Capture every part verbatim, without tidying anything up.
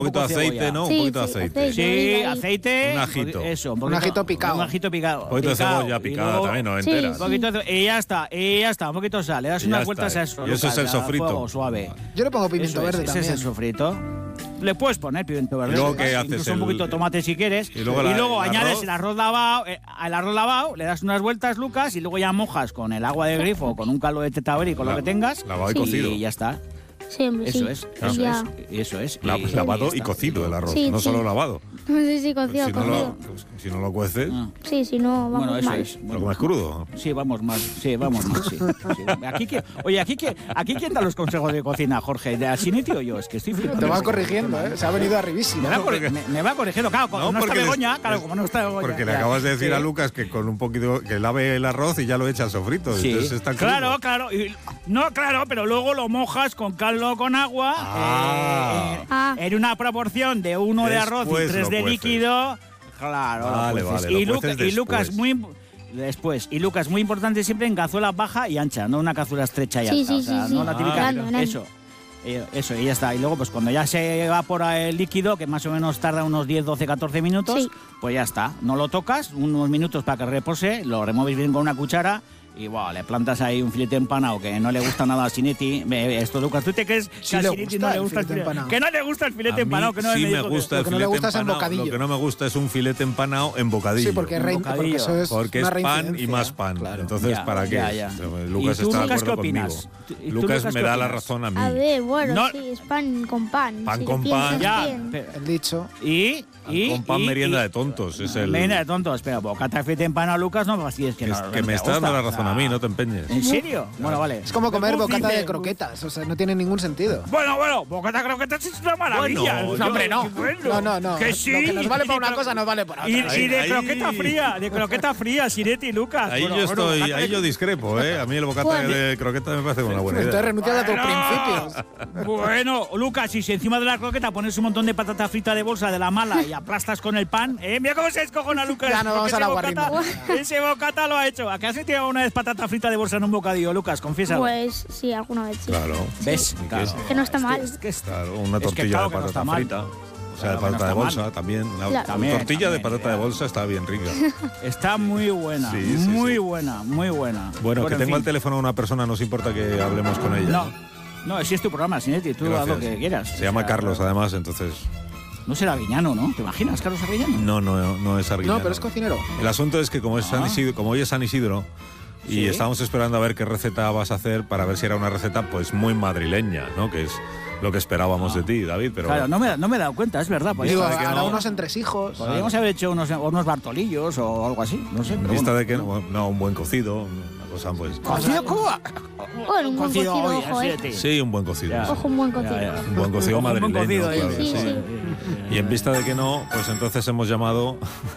Un poquito de aceite, ¿no? Sí, un poquito de sí, aceite. aceite. Sí, Ahí. aceite. Un ajito. Eso, un, Un ajito picado. Un ajito picado. Un poquito de picado, cebolla y picada luego- también, no Sí, entera. Un poquito de- y ya está, y ya está, un poquito de sal. Le das Y unas ya vueltas está. a eso. Y eso es el Lucas, a sofrito. fuego suave. Yo le pongo pimiento Eso es, verde ese también. es el sofrito. Le puedes poner pimiento verde. ¿Y luego qué incluso haces? un El- poquito de tomate si quieres. Y luego la- el añades arroz. el arroz lavado, eh, al arroz lavado, le das unas vueltas, Lucas, y luego ya mojas con el agua de grifo o con un caldo de tetaberi, con La- lo que tengas. lavado y Sí. cocido. Y ya está. Siempre, Eso sí. es, Y eso ya. es, eso es. La- Y- lavado ya y está. cocido el arroz, Sí, no sí. solo lavado. Sí, sí, cocido, si, no cocido. lo, si no lo cueces, Ah. Sí, si no, vamos Bueno, eso mal. es. lo Bueno, comes crudo. sí, vamos mal. Sí, vamos mal, sí. sí. Aquí, que- oye, aquí, que- aquí quién da los consejos de cocina, Jorge. ¿De Asiniti o yo? Es que estoy flipando. Te va corrigiendo, ¿eh? Se ha venido arribísimo. Me va, corri- me, me va corrigiendo, claro, como No, no, está porque Begoña, les- claro, como no está Begoña. Porque le ya. acabas de decir Sí. a Lucas que con un poquito que lave el arroz y ya lo echa al sofrito. Sí, Entonces está crudo. claro, claro. Y- no, claro, pero luego lo mojas con caldo con agua Ah. eh, Ah. en una proporción de uno de arroz y Después tres lo de cueces. líquido. Claro, lo Vale, cueces. vale, lo y, Luca- cueces y Lucas, después. muy imp- después. Y Lucas, muy importante siempre en cazuela baja y ancha, no una cazuela estrecha y Sí, alta. sí, o sea, sí, no sí. la típica. Grande, grande. Eso. Eh, Eso, y ya está. Y luego, pues cuando ya se evapora el líquido, que más o menos tarda unos diez, doce, catorce minutos, Sí. pues ya está. No lo tocas, unos minutos para que repose, lo remueves bien con una cuchara y wow, le plantas ahí un filete empanado que no le gusta nada a Sinetti. Ve, Esto, Lucas, ¿tú te crees Sí que a le Sinetti gusta no le el gusta el filete filete empanado. Que no le gusta el filete A mí empanado, que no sí me me dijo que- gusta lo el que no filete le gusta es el empanado. bocadillo. Lo que no me gusta es un filete empanado en bocadillo. Sí, porque, es rein- bocadillo. porque eso es Porque una es pan y reincidencia. más pan. Claro. Entonces, Ya, ¿para qué? ya, ya. Lucas ¿Y tú, está de Lucas, acuerdo qué opinas? conmigo. ¿Y tú, Lucas Lucas, me qué da la opinas? razón a mí. A ver, bueno, No- sí, es pan con pan. Pan si con lo pan. piensas Ya, bien. pero- El dicho. y, y, Con pan y- merienda y- de tontos. Es el, Merienda de tontos, pero bocata de filete empanado, Lucas, no me fastidies que que, no. es- no que te me está dando gusta, la razón o sea, a mí, no te empeñes. ¿En serio? Bueno, vale. Es como comer Un bocata de filete- croquetas, o sea, no tiene ningún sentido. Bueno, bueno, bocata de croquetas es una maravilla. Bueno, Es no, una- hombre, no. bueno. No, no, no. Que sí. Lo que nos vale para Y de una cro- cosa nos vale para Y, otra. y de Ahí- croqueta ahí- fría, de croqueta fría, Sinetti y Lucas. Ahí Bueno, yo bueno, estoy, bocata ahí de- yo discrepo, ¿eh? A mí el bocata Bueno. de croqueta me parece una buena Entonces idea. renuncias a tus Bueno. principios. Bueno, Lucas, y si encima de la croqueta pones un montón de patata frita de bolsa de la mala y aplastas con el pan, ¿eh? Mira cómo se descojona Lucas. Ya no vamos porque a la ese bocata- guarrina. Ese bocata lo ha hecho. ¿A qué has tirado una vez patata frita de bolsa en un bocadillo, Lucas? Confiesa. Pues sí, alguna vez sí. Claro. ¿Ves? ¿Y qué Claro. es? Que no está mal. Es que es- Claro, una Es que tortilla claro de que no está patata mal. frita. O sea, Claro de que no patata de está bolsa mal. también. La Claro. También, tortilla de también, patata de ya. bolsa está bien rica. Está muy buena, Sí, sí, muy sí. buena, muy buena. Bueno, que en tengo fin. al teléfono a una persona, no os importa que hablemos con ella. No, no, si es tu programa, Sinetti, tú haz Gracias. lo que quieras. Se llama O sea, Carlos, además, entonces. No será Arguiñano, ¿no? ¿Te imaginas, Carlos Arguiñano? No, no, no es Arguiñano. No, pero es cocinero. El asunto es que como, es San Ah. Isidro, como hoy es San Isidro, y Sí. estábamos esperando a ver qué receta vas a hacer para ver si era una receta pues muy madrileña, ¿no? Que es lo que esperábamos de ti, David, pero... Claro, no me, no me he dado cuenta, es verdad. Podríamos, Digo, sabe que hará no. unos entresijos. podríamos haber hecho unos, unos bartolillos o algo así, no sé. En Pero vista bueno. de que no, no, un buen cocido, una cosa pues... ¿Cocido cómo? Bueno, un buen cocido, hoy, ojo, así eh. de ti. Sí, un buen cocido. Ya. sí. Ojo, un buen cocido. Ya, ya. Un buen cocido Un buen madrileño, cocido, claro que sí, sí. sí. Y en vista de que no, pues entonces hemos llamado,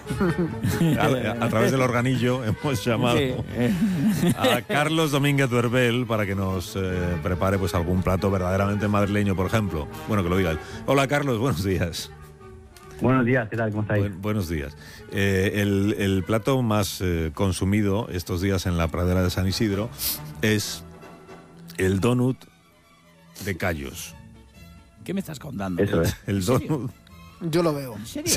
a, a través del organillo, hemos llamado Sí, eh. a Carlos Domínguez Duerbel para que nos eh, prepare pues algún plato verdaderamente madrileño, por ejemplo. Bueno, que lo diga él. Hola, Carlos, buenos días. Buenos días, ¿qué tal? ¿Cómo estáis? Buen- buenos días. Eh, el, el plato más eh, consumido estos días en la pradera de San Isidro es el donut de callos. ¿Qué me estás contando? Eso es. El ¿En serio? donut. Yo lo veo. ¿En serio?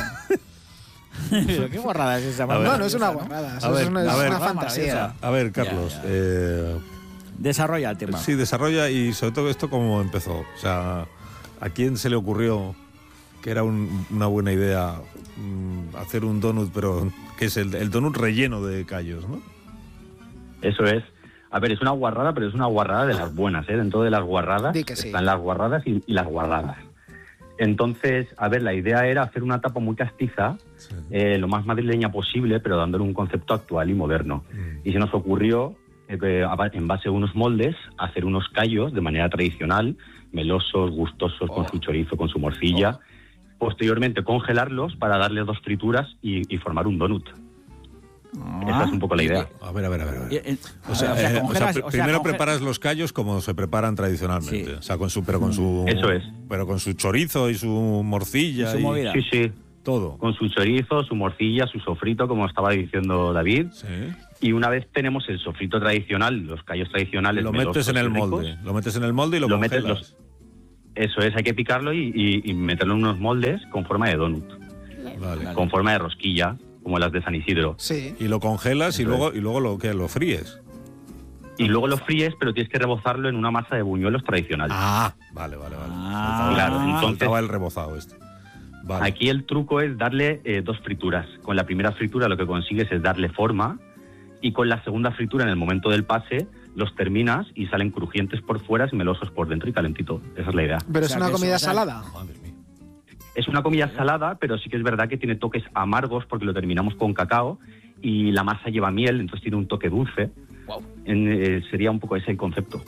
Pero qué guarrada es esa. A ver. No, no es una guarrada, eso A ver, es una, a es ver. una Ah, fantasía. maravillosa. A ver, Carlos. Ya, ya. eh, Desarrolla el tema. Sí, desarrolla y sobre todo esto cómo empezó. O sea, ¿a quién se le ocurrió que era un- una buena idea mm, hacer un donut, pero que es el, el donut relleno de callos, ¿no? Eso es. A ver, es una guarrada, pero es una guarrada de las buenas, ¿eh? Dentro de las guarradas Di que sí. están las guarradas y, y las guardadas. Entonces, a ver, la idea era hacer una tapa muy castiza, Sí. eh, lo más madrileña posible, pero dándole un concepto actual y moderno. Mm. Y se nos ocurrió, eh, a ba- en base a unos moldes, hacer unos callos de manera tradicional, melosos, gustosos, con Oh. su chorizo, con su morcilla. Posteriormente, congelarlos para darles dos trituras y, y formar un donut. Esa es un poco la idea. A ver, a ver, a ver. a ver. Y, eh, O sea, o sea, eh, o congelas- sea, o sea, primero conge- preparas los callos como se preparan tradicionalmente. Sí. O sea, con su, pero con su... Eso es. Pero con su chorizo y su morcilla Y su y movida. Sí, sí. todo. Con su chorizo, su morcilla, su sofrito, como estaba diciendo David. Sí. Y una vez tenemos el sofrito tradicional, los callos tradicionales, Lo metes melosos en el y ricos, molde. Lo metes en el molde y lo, Lo metes congelas. los- Eso es, hay que picarlo y, y, y meterlo en unos moldes con forma de donut, Vale. con forma de rosquilla, como las de San Isidro. Sí. Y lo congelas y Eso luego, y luego lo, ¿qué? Lo fríes. Y luego lo fríes, pero tienes que rebozarlo en una masa de buñuelos tradicional. Ah, vale, vale, vale. Ah, Faltaba- claro, entonces- faltaba el rebozado este. Vale. Aquí el truco es darle eh, dos frituras. Con la primera fritura lo que consigues es darle forma y con la segunda fritura en el momento del pase los terminas y salen crujientes por fuera y melosos por dentro y calentito. Esa es la idea. Pero O es sea, una que comida eso, o sea, salada. Madre mía. Es una comida salada, pero sí que es verdad que tiene toques amargos porque lo terminamos con cacao y la masa lleva miel, entonces tiene un toque dulce. Wow. En, eh, sería un poco ese el concepto.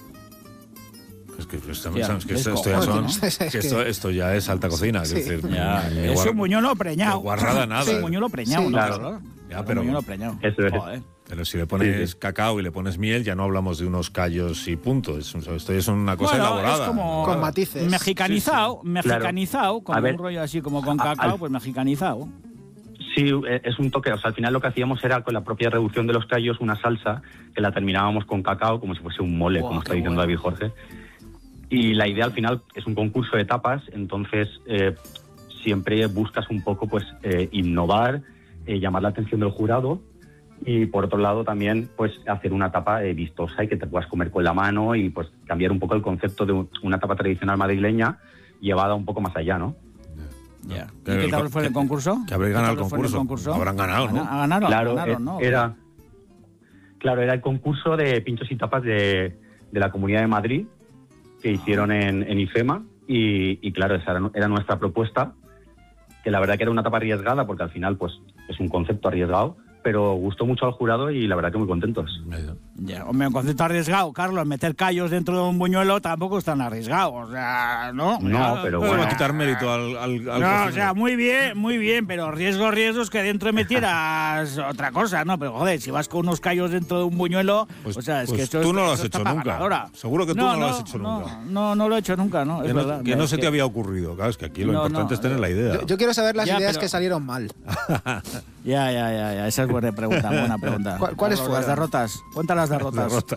Es que, esto, Hostia, ¿sabes? que es esto, esto ya cojones, son- ¿no? Es que que- esto, esto ya es alta cocina. Sí. Es decir, Ya, ni es guar- un buñuelo ni preñado. guarrada nada. Es un buñuelo preñado, Sí, ¿no? claro. Carlos? Ya, Es pero- un buñuelo preñado. Eso es. Joder. Pero si le pones Sí, sí. cacao y le pones miel, ya no hablamos de unos callos y punto. Es un- esto es una cosa Bueno, elaborada. es como elaborada. Con matices. mexicanizado, mexicanizado, como A ver, un rollo así como con a- cacao, al- pues mexicanizado. Sí, eh, es un toque. O sea, al final lo que hacíamos era con la propia reducción de los callos una salsa que la terminábamos con cacao como si fuese un mole, Buah, como está qué diciendo bueno. David Jorge. Y la idea al final es un concurso de tapas, entonces eh, siempre buscas un poco pues eh, innovar, eh, llamar la atención del jurado y por otro lado también pues hacer una tapa eh, vistosa y que te puedas comer con la mano y pues cambiar un poco el concepto de un- una tapa tradicional madrileña llevada un poco más allá, ¿no? Ya. Que ¿Y qué el tal co- fue el que- concurso? que habréis ¿Qué ganado tal el fue en concurso. Habrán ganado, ¿no? Gana- Ganaron, Claro, ganaron, eh, ¿no? era claro, era el concurso de pinchos y tapas de, de la Comunidad de Madrid que hicieron en, en IFEMA y, y claro, esa era, era nuestra propuesta, que la verdad que era una tapa arriesgada porque al final pues es un concepto arriesgado, pero gustó mucho al jurado y la verdad que muy contentos. Ya, hombre, un concepto arriesgado, Carlos. Meter callos dentro de un buñuelo tampoco es tan arriesgado. O sea, no. No, Ya, pero No le bueno. va a quitar mérito al, al, al No, o cocinero. sea, muy bien, muy bien, pero riesgo, riesgo es que dentro metieras otra cosa, ¿no? Pero joder, si vas con unos callos dentro de un buñuelo, Pues- o sea, es pues que eso tú es- no lo has eso está hecho pa' nunca. ganadora. Seguro que tú no lo has hecho no, nunca. No, no lo he hecho nunca, ¿no? Que Es no, verdad. que no Es se te que- había ocurrido. Claro, es que aquí lo No, importante no, es tener la idea. Yo, yo quiero saber las Ya, ideas pero- que salieron mal. Ya, ya, ya, ya, esa es buena pregunta, buena pregunta. ¿Cuál- cuáles Carlos, Las fueron? derrotas, cuenta las derrotas. Derrota.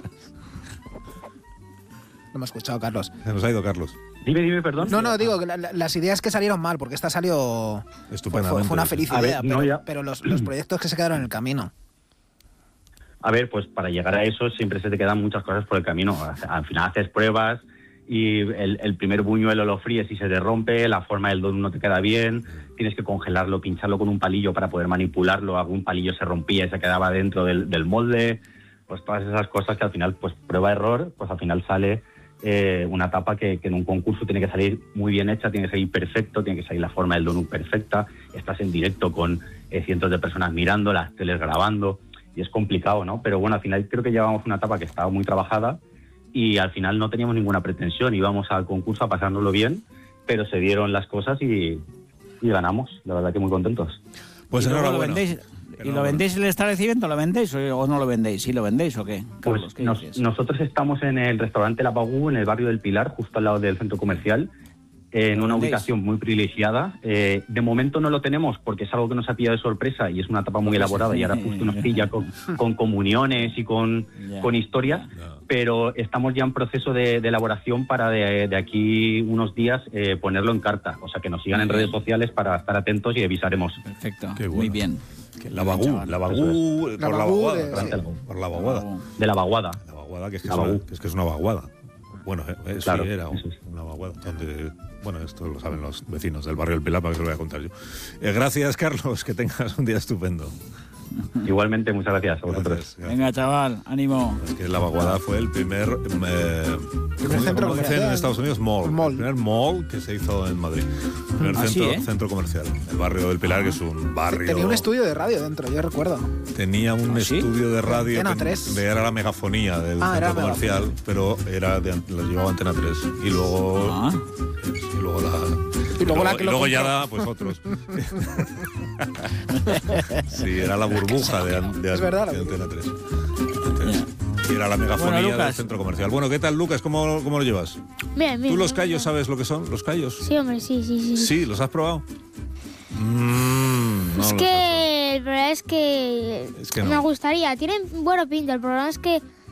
No me he escuchado, Carlos. Se nos ha ido Carlos. Dime, dime, perdón. No, no, digo que la- la- las ideas que salieron mal, porque esta salió. Fue, Estupendamente. fue una feliz A ver, idea, no, pero, ya. pero los, los proyectos que se quedaron en el camino. A ver, pues para llegar a eso siempre se te quedan muchas cosas por el camino. Al final haces pruebas y el, el primer buñuelo lo fríes y se te rompe, la forma del donut no te queda bien, tienes que congelarlo, pincharlo con un palillo para poder manipularlo, algún palillo se rompía y se quedaba dentro del, del molde, pues todas esas cosas que al final, pues prueba-error, pues al final sale eh, una tapa que, que en un concurso tiene que salir muy bien hecha, tiene que salir perfecto, tiene que salir la forma del donut perfecta, estás en directo con eh, cientos de personas mirando, las teles grabando, y es complicado, ¿no? Pero bueno, al final creo que llevamos una etapa que estaba muy trabajada y al final no teníamos ninguna pretensión, íbamos al concurso a pasárnoslo bien, pero se dieron las cosas y, y ganamos, la verdad que muy contentos. Pues ¿Y luego lo enhorabuena. vendéis, ¿Y lo vendéis en el establecimiento? ¿Lo vendéis o, o no lo vendéis? ¿Sí lo vendéis o qué? Carlos, Pues ¿qué nos- dices? nosotros estamos en el restaurante La Bagú, en el barrio del Pilar, justo al lado del centro comercial, en ¿Lo una vendéis? ubicación muy privilegiada. Eh, de momento no lo tenemos porque es algo que nos ha pillado de sorpresa y es una etapa muy elaborada y ahora justo nos pilla con, con comuniones y con, Ya. con historias, Ya. pero estamos ya en proceso de, de elaboración para de, de aquí unos días eh, ponerlo en carta. O sea, que nos sigan en Muy bien. redes sociales para estar atentos y avisaremos. Perfecto, Qué bueno. muy bien. La Bagú, chaval. la Bagú, La por la Bagú vaguada. de- claro, por la vaguada. De la vaguada. La vaguada, que es que, La es, una, Bagú. que es que es una vaguada. Bueno, eh, eh, Claro, sí, era un- eso es. una vaguada. Donde, bueno, esto lo saben los vecinos del barrio del Pilar, para que se lo voy a contar yo. Eh, gracias, Carlos, que tengas un día estupendo. Igualmente, muchas gracias a vosotros. Gracias, gracias. Venga, chaval, ánimo. Es que la vaguada fue el primer, eh, ¿cómo- centro cómo dicen comercial. en Estados Unidos? Mall. Mall. El primer mall que se hizo en Madrid. El primer Ah, centro, sí, ¿eh? centro comercial. El barrio del Pilar, que es un barrio... Tenía un estudio de radio dentro, yo recuerdo. Tenía un ¿Ah, sí? estudio de radio Antena que tres. era la megafonía del Ah, era centro la comercial, pero era de, lo llevaba Antena tres. Y luego, Ah. y luego la... Y luego la que y lo luego ya compró. da, pues otros. Sí, era la burbuja de, an- de, Es verdad, la de Antena tres. Entonces, y era la megafonía Bueno, del Lucas. centro comercial. Bueno, ¿qué tal, Lucas? ¿Cómo, cómo lo llevas? Bien, bien. ¿Tú los bien, callos bien. sabes lo que son? ¿Los callos? Sí, hombre, sí, sí, sí. Sí, ¿los has probado? Mm, no es los que el problema es que, Es que me no. gustaría. Tienen buena pinta. El problema es que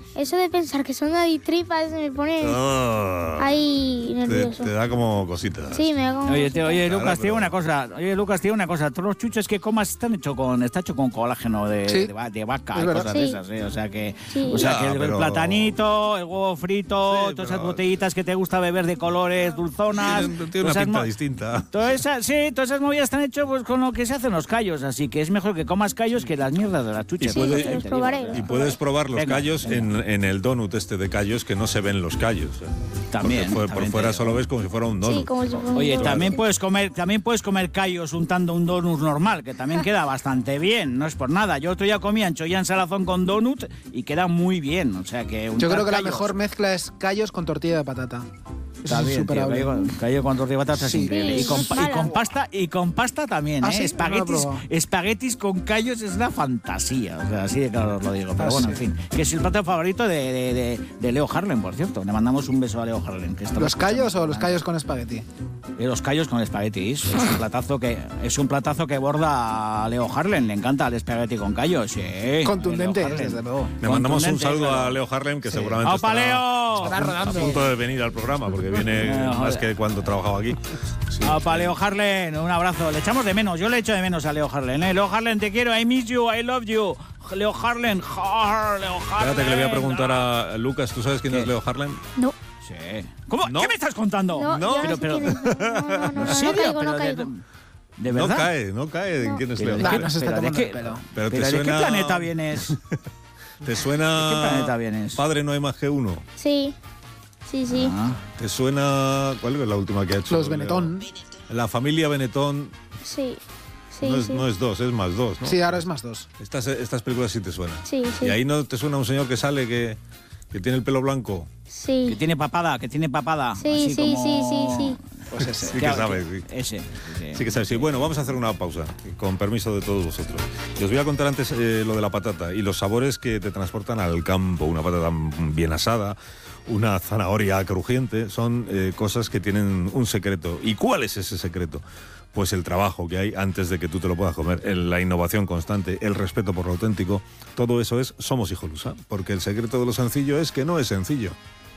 eso de pensar que son aditripas me pone Oh. ahí nervioso. Te, te da como cositas. Sí, me da como... Oye, te, oye Claro, Lucas, te digo pero- una cosa. Oye, Lucas, te digo una cosa. Todos los chuches que comas están hechos con, está hecho con colágeno de, Sí. de, va- de vaca Es y verdad. cosas Sí. de esas, ¿eh? O sea que, Sí. o sea Ya, que el, pero- platanito, el huevo frito, Sí, todas esas pero- botellitas que te gusta beber de colores, dulzonas. Tiene, tiene todas una esas pinta mo- distinta. Todas esas, sí, todas esas movidas están hechas pues, con lo que se hacen los callos, así que es mejor que comas callos que las mierdas de las chuches. Y puede- Te los digo, probaré, ¿eh? los Y puedes probar los Venga, callos venga. En, en el donut este de callos que no se ven los callos. ¿eh? También, Porque fue- también por te fuera digo. solo ves como si fuera un donut. Sí, como si fuera un Oye, donut. también puedes comer, también puedes comer callos untando un donut normal, que también queda bastante bien, no es por nada. Yo otro día comía ancholla en salazón con donut y queda muy bien, o sea que Yo untar creo que la callos- mejor mezcla es callos con tortilla de patata. Eso Está es bien, tío, insuperable. callo con, callo con tortilla de patata es Sí. increíble. Sí, Y con, no es pa- y mala. con pasta y con pasta también, Ah, ¿eh? sí, no lo he Espaguetis, probado. espaguetis con callos es una fantasía, o sea, así de claro os lo digo. Pero Ah, bueno, sí. en fin, que es el plato favorito de, de, de- de Leo Harlem, por cierto. Le mandamos un beso a Leo Harlem. Que está ¿Los callos escuchando. o los callos con espagueti? Eh, Los callos con espaguetis. Es un platazo que es un platazo que borda a Leo Harlem. Le encanta el espagueti con callos. Sí. Contundente, Leo Harlem. desde luego. Le mandamos un Contundente, saludo claro. a Leo Harlem, que Sí. seguramente ¡Opa, estará Leo! Estará a rodando. punto de venir al programa, porque viene Eh, más joder. que cuando trabajaba aquí. Sí. ¡Opa, Leo Harlem! Un abrazo. Le echamos de menos. Yo le echo de menos a Leo Harlem. ¿eh? Leo Harlem, te quiero. I miss you. I love you. Leo Harlem. Har, Leo Harlem. Espérate que le voy a preguntar a Lucas, ¿tú sabes quién ¿Qué? es Leo Harlem? No, Sí. ¿Cómo? No. ¿Qué me estás contando? no, No, yo pero- sé pero- quién es. No, no, no, no, no, ¿En no serio? caigo, Pero no de- caigo. ¿De No verdad? cae, no cae en No. quién es Pero Leo de Nah, qué- Harlem. no se está pero de tomando qué- el pelo. Pero te pero ¿de qué suena- planeta vienes? ¿Te suena ¿De qué planeta vienes? Padre no hay más que uno? Sí, sí, sí. Ah. ¿Te suena cuál es la última que ha hecho? Los Leo? Benetton. La familia Benetton Sí, sí, no, es, sí. no es dos, es más dos, ¿no? Sí, ahora es más dos. Estas, estas películas sí te suenan. Sí, sí. Y ahí no te suena un señor que sale que, que tiene el pelo blanco. Que Sí, tiene papada, que tiene papada. sí, así sí, como- sí, sí, sí. Pues ese. Sí que sabes, sí. Ese. ese. Sí que sabes, sí. Bueno, vamos a hacer una pausa, con permiso de todos vosotros. Y os voy a contar antes eh, lo de la patata y los sabores que te transportan al campo. Una patata bien asada, una zanahoria crujiente, son eh, cosas que tienen un secreto. ¿Y cuál es ese secreto? Pues el trabajo que hay antes de que tú te lo puedas comer, el- la innovación constante, el respeto por lo auténtico, todo eso es Somos Hijolusa, porque el secreto de lo sencillo es que no es sencillo.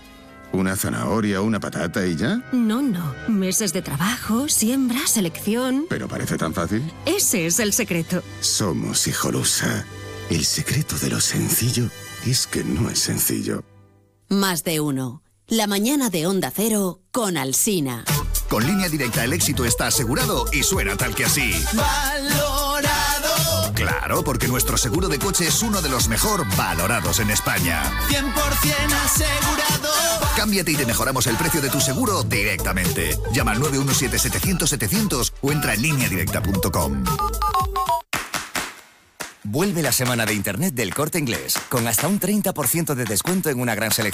¿Una zanahoria, una patata y ya? No, no. Meses de trabajo, siembra, selección. ¿Pero parece tan fácil? Ese es el secreto. Somos Hijolusa. El secreto de lo sencillo es que no es sencillo. Más de uno. La mañana de Onda Cero con Alsina. Con Línea Directa el éxito está asegurado y suena tal que así. ¡Valorado! Claro, porque nuestro seguro de coche es uno de los mejor valorados en España. cien por ciento asegurado. Cámbiate y te mejoramos el precio de tu seguro directamente. Llama al nueve uno siete setecientos setecientos o entra en línea directa punto com. Vuelve la semana de Internet del Corte Inglés, con hasta un treinta por ciento de descuento en una gran selección